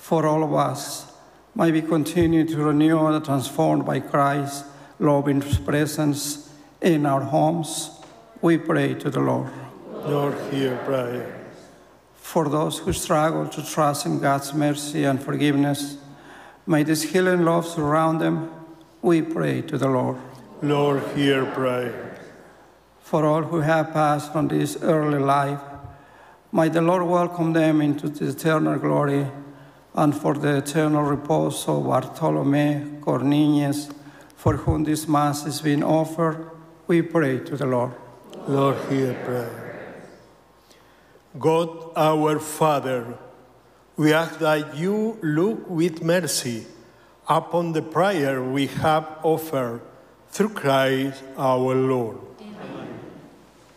for all of us, may we continue to renew and transformed by Christ's loving presence in our homes. We pray to the Lord. Lord, hear prayer. For those who struggle to trust in God's mercy and forgiveness, may this healing love surround them. We pray to the Lord. Lord, hear prayer. For all who have passed from this earthly life, may the Lord welcome them into the eternal glory, and for the eternal repose of Bartolome Cornelius, for whom this Mass is being offered, we pray to the Lord. Lord, hear prayer. God, our Father, we ask that you look with mercy upon the prayer we have offered through Christ our Lord.